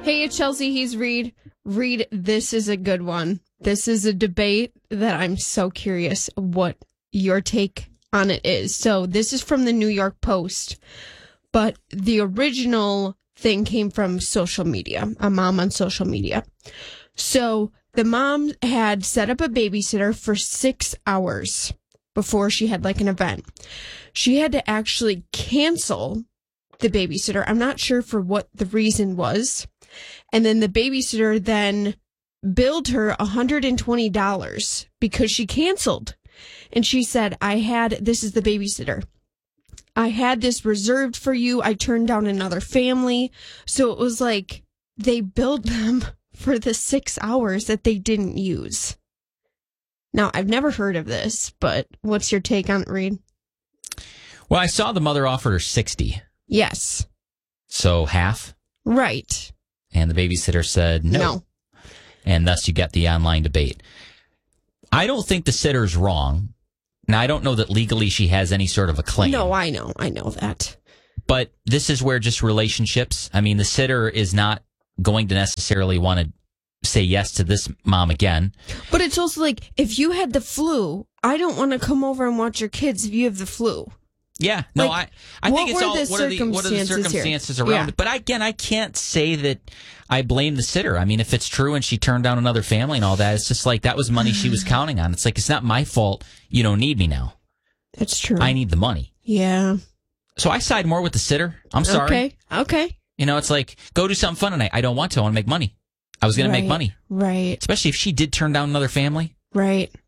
Hey, it's Chelsea. He's Reed. Reed, this is a good one. This is a debate that I'm so curious what your take on it is. So this is from the New York Post, but the original thing came from social media, a mom on social media. So the mom had set up a babysitter for 6 hours before she had like an event. She had to actually cancel the babysitter. I'm not sure for what the reason was. And then the babysitter then billed her $120 because she canceled. And she said, this is the babysitter. I had this reserved for you. I turned down another family. So it was like they billed them for the 6 hours that they didn't use. Now, I've never heard of this, but what's your take on it, Reed? Well, I saw the mother offered her 60. Yes. So half? Right. And the babysitter said no. And thus you get the online debate. I don't think the sitter's wrong. Now, I don't know that legally she has any sort of a claim. No, I know that. But this is where just relationships, I mean, the sitter is not going to necessarily want to say yes to this mom again. But it's also like, if you had the flu, I don't want to come over and watch your kids if you have the flu. Yeah, no, like, I think it's all, what are the circumstances around it? But again, I can't say that I blame the sitter. I mean, if it's true and she turned down another family and all that, it's just like that was money she was counting on. It's like, it's not my fault you don't need me now. That's true. I need the money. Yeah. So I side more with the sitter. I'm sorry. Okay. You know, it's like, go do something fun tonight. I don't want to. I want to make money. I was going to make money. Right. Especially if she did turn down another family. Right.